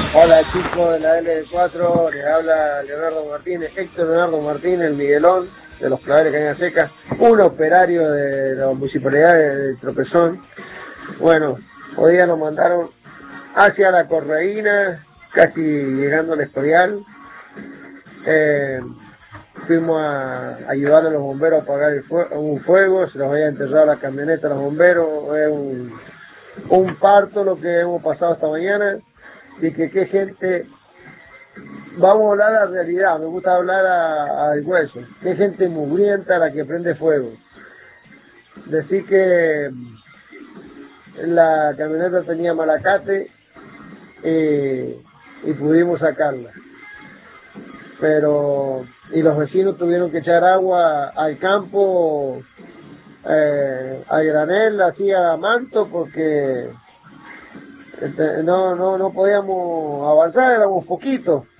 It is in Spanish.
Hola chicos de la L4, les habla Leonardo Martínez, Héctor Leonardo Martínez, el Miguelón de los Claveres Caña Seca, un operario de la municipalidad de Tropezón. Bueno, hoy día nos mandaron hacia la Correína, casi llegando al Escorial. Fuimos a ayudar a los bomberos a apagar un fuego, se los había enterrado la camioneta a los bomberos. Es un parto lo que hemos pasado esta mañana. Y que qué gente, vamos a hablar a la realidad, me gusta hablar al hueso, qué gente mugrienta la que prende fuego. Decir que la camioneta tenía malacate y pudimos sacarla, pero y los vecinos tuvieron que echar agua al campo, a granel, así a manto, porque no podíamos avanzar, éramos poquitos.